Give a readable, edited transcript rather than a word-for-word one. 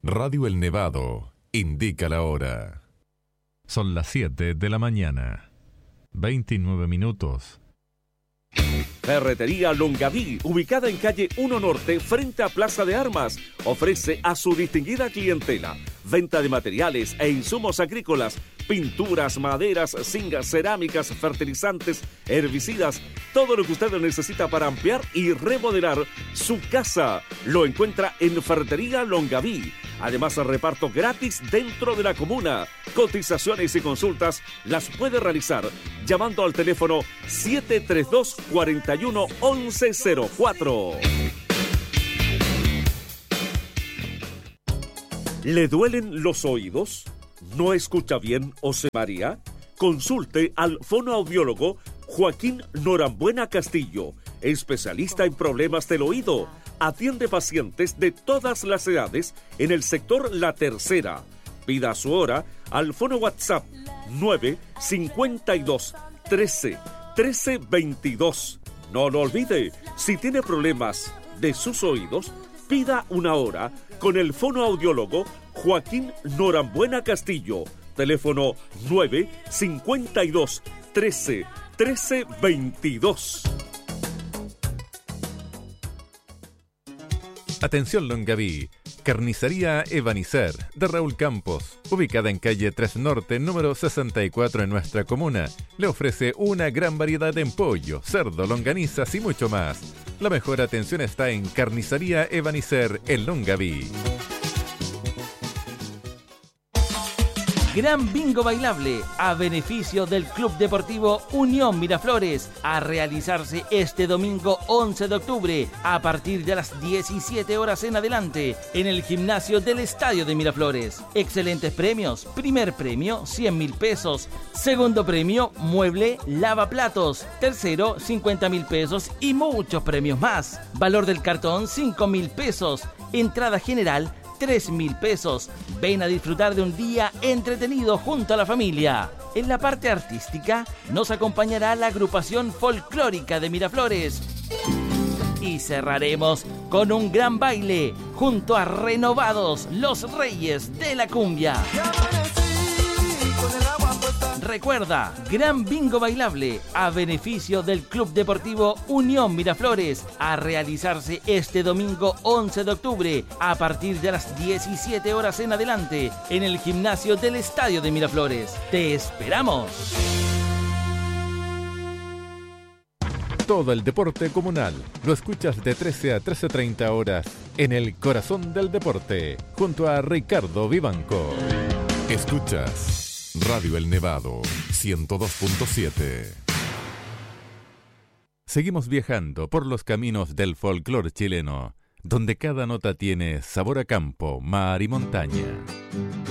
Radio El Nevado indica la hora. Son las 7 de la mañana. 29 minutos. Ferretería Longaví, ubicada en calle 1 Norte, frente a Plaza de Armas, ofrece a su distinguida clientela venta de materiales e insumos agrícolas, pinturas, maderas, zingas, cerámicas, fertilizantes, herbicidas, todo lo que usted necesita para ampliar y remodelar su casa. Lo encuentra en Ferretería Longaví. Además, reparto gratis dentro de la comuna. Cotizaciones y consultas las puede realizar llamando al teléfono 732-41-1104. ¿Le duelen los oídos? ¿No escucha bien o se marea? Consulte al fonoaudiólogo Joaquín Norambuena Castillo, especialista en problemas del oído. Atiende pacientes de todas las edades en el sector La Tercera. Pida su hora al fono WhatsApp 952 13 13 22. No lo olvide, si tiene problemas de sus oídos, pida una hora con el fonoaudiólogo Joaquín Norambuena Castillo. Teléfono 952 13 13 22. Atención Longaví, Carnicería Evanicer de Raúl Campos, ubicada en calle 3 Norte, número 64 en nuestra comuna. Le ofrece una gran variedad de pollo, cerdo, longanizas y mucho más. La mejor atención está en Carnicería Evanicer en Longaví. Gran bingo bailable a beneficio del Club Deportivo Unión Miraflores, a realizarse este domingo 11 de octubre a partir de las 17 horas en adelante en el gimnasio del Estadio de Miraflores. Excelentes premios: primer premio 100.000 pesos, segundo premio mueble lavaplatos, tercero 50.000 pesos y muchos premios más. Valor del cartón 5.000 pesos, entrada general 3.000 pesos. Ven a disfrutar de un día entretenido junto a la familia. En la parte artística nos acompañará la agrupación folclórica de Miraflores. Y cerraremos con un gran baile junto a Renovados, los Reyes de la Cumbia. Recuerda, gran bingo bailable a beneficio del Club Deportivo Unión Miraflores, a realizarse este domingo 11 de octubre a partir de las 17 horas en adelante en el gimnasio del Estadio de Miraflores. ¡Te esperamos! Todo el deporte comunal lo escuchas de 13 a 13:30 horas en el corazón del deporte, junto a Ricardo Vivanco. Escuchas Radio El Nevado 102.7. Seguimos viajando por los caminos del folclore chileno, donde cada nota tiene sabor a campo, mar y montaña.